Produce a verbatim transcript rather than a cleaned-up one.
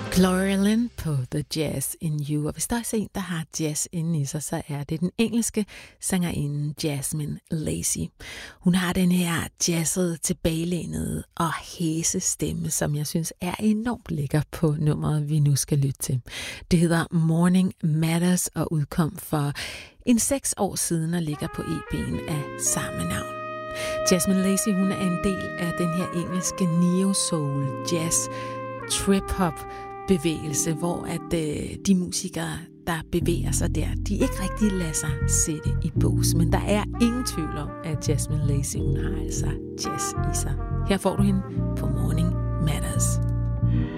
Gloria Lynn på The Jazz in You. Og hvis der er en, der har jazz inde i sig, så er det den engelske sangerinde Jasmine Lacey. Hun har den her jazzede, tilbagelænede og hæse stemme, som jeg synes er enormt lækker på nummeret, vi nu skal lytte til. Det hedder Morning Matters og udkom for en seks år siden og ligger på E P'en af samme navn. Jasmine Lacey, hun er en del af den her engelske neo-soul, jazz, trip-hop bevægelse, hvor at øh, de musikere, der bevæger sig der, de ikke rigtig lader sig sætte i bås. Men der er ingen tvivl om, at Jasmine Lacey, hun har altså jazz i sig. Her får du hende på Morning Matters.